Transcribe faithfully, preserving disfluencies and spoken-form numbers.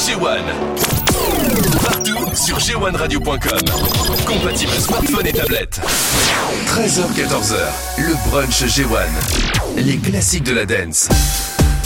G un. Partout sur G un radio point com. Compatible smartphone et tablette. treize heures quatorze heures, le brunch G un. Les classiques de la dance.